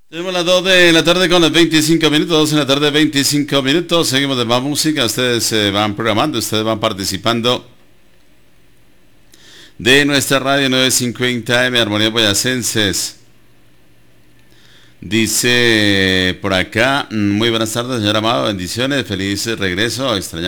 Tenemos las 2 de la tarde con los 25 minutos, 2 de la tarde 25 minutos, seguimos de más música, ustedes se van programando, ustedes van participando de nuestra radio 950M Armonía Boyacenses. Dice por acá, muy buenas tardes señor Amado, bendiciones, feliz regreso,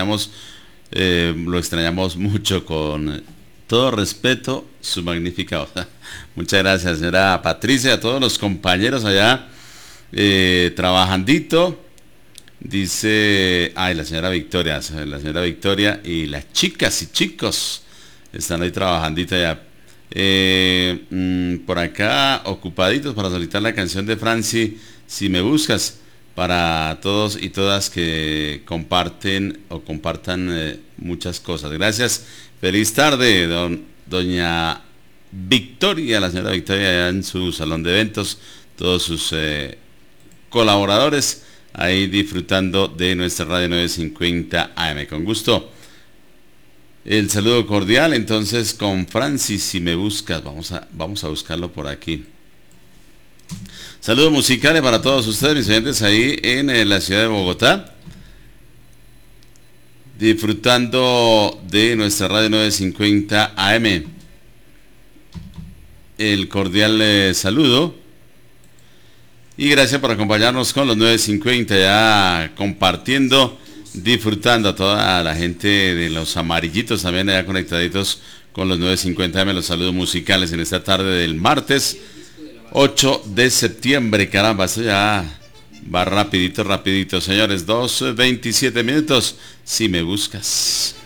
lo extrañamos mucho, con todo respeto, su magnífica voz. Muchas gracias señora Patricia, a todos los compañeros allá trabajandito. Dice, la señora Victoria y las chicas y chicos están ahí trabajandito allá. Por acá ocupaditos para solicitar la canción de Franci, Si me buscas, para todos y todas que compartan muchas cosas. Gracias, feliz tarde, doña Victoria, la señora Victoria allá en su salón de eventos, todos sus colaboradores ahí disfrutando de nuestra radio 950 AM. Con gusto. El saludo cordial, entonces, con Francis, si me buscas, vamos a buscarlo por aquí. Saludos musicales para todos ustedes, mis oyentes, ahí en la ciudad de Bogotá, disfrutando de nuestra radio 950 AM. El cordial saludo y gracias por acompañarnos con los 950, ya compartiendo, disfrutando a toda la gente de los amarillitos también allá conectaditos con los 950 AM, los saludos musicales en esta tarde del martes 8 de septiembre. Caramba, esto ya va rapidito, señores. 2:27 minutos, si me buscas.